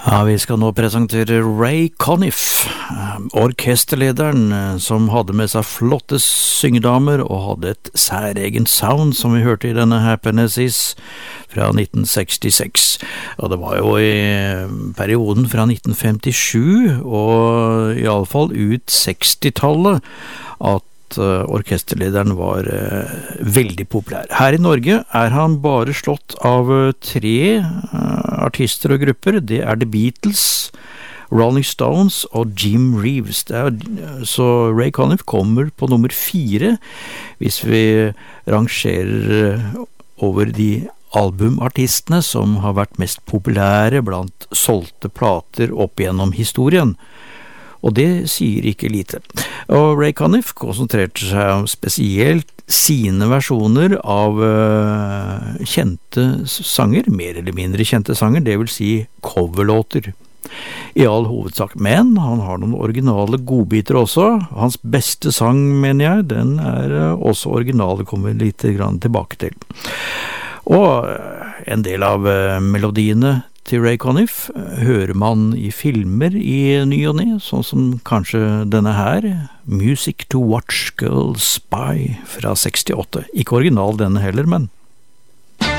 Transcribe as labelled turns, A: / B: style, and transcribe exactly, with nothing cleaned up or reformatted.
A: Ja, vi skal nå presentere Ray Conniff, orkesterlederen som hadde med seg flotte syngedamer og hadde et særegent sound som vi hørte i denne Happiness Is fra nitten sekstiseks. Og det var jo i perioden fra nitten femtisju og i alle fall ut sekstitallet at orkesterlederen var uh, veldig populær. Her i Norge er han bare slått av uh, tre uh, artister og grupper. Det er The Beatles, Rolling Stones og Jim Reeves. Det er, så Ray Conniff kommer på nummer fire hvis vi rangerer uh, over de albumartistene som har vært mest populære blant solgte plater opp gjennom historien. Og det sier ikke lite. Og Ray Conniff konsentrerte seg om spesielt sine versjoner av uh, kjente sanger, mer eller mindre kjente sanger, det vil si coverlåter. I all hovedsak, men han har noen originale godbiter også. Hans beste sang, mener jeg, den er uh, også original, det kommer litt grann tilbake til. Og uh, en del av uh, melodiene til Ray Conniff hører man i filmer i ny og ne, sånn som kanskje denne her, Music to Watch Girls Spy fra sekstiåtte. Ikke original denne heller, men